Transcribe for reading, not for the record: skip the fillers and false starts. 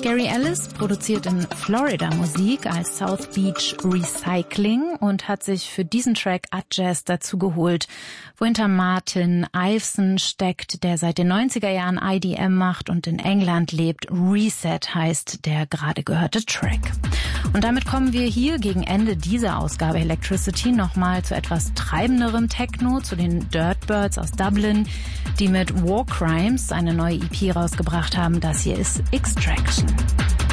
Gary Ellis produziert in Florida Musik als South Beach Recycling und hat sich für diesen Track Adjazz dazu geholt, wo hinter Martin Iveson steckt, der seit den 90er Jahren IDM macht und in England lebt. Reset heißt der gerade gehörte Track. Und damit kommen wir hier gegen Ende dieser Ausgabe Electricity nochmal zu etwas treibenderem Techno, zu den Dirtbirds aus Dublin, die mit War Crimes eine neue EP rausgebracht haben. Das hier ist Extraction.